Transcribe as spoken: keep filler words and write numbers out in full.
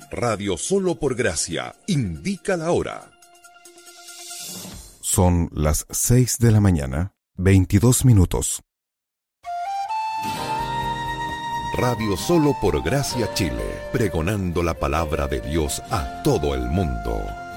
Radio Solo por Gracia indica la hora. Son las seis de la mañana, veintidós minutos. Radio Solo por Gracia Chile, pregonando la palabra de Dios a todo el mundo.